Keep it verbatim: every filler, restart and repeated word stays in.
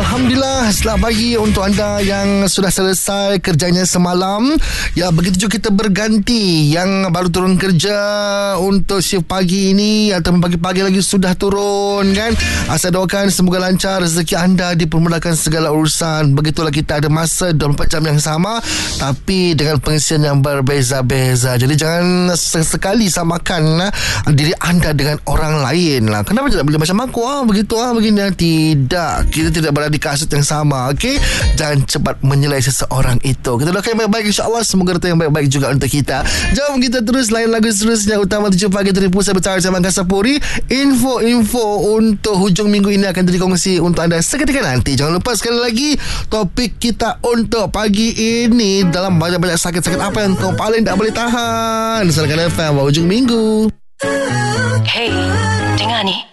Alhamdulillah, selamat pagi untuk anda yang sudah selesai kerjanya semalam. Ya, begitu juga kita berganti yang baru turun kerja untuk shift pagi ini atau pagi-pagi lagi sudah turun kan. Saya doakan semoga lancar rezeki anda, dipermudahkan segala urusan. Begitulah, kita ada masa dua puluh empat jam yang sama tapi dengan pengisian yang berbeza-beza. Jadi jangan sesekali samakan diri anda dengan orang lain lah. Kenapa tidak boleh macam aku ah begitu ah begini? Tidak, kita tidak berada di kasut yang sama. Okey, jangan cepat menilai seseorang itu. Kita doakan yang baik-baik, insya-Allah semoga datang yang baik-baik juga untuk kita. Jom kita terus lain lagu seterusnya utama tujuh pagi dari Pusat Berita Zaman Kasapuri. Info-info untuk hujung minggu ini akan dikongsi untuk anda seketika nanti. Jangan lupa sekali lagi topik kita untuk pagi ini, dalam banyak-banyak sakit-sakit apa yang kau paling tak boleh tahan. Salahkan F M hujung minggu. Hey, dengar ni.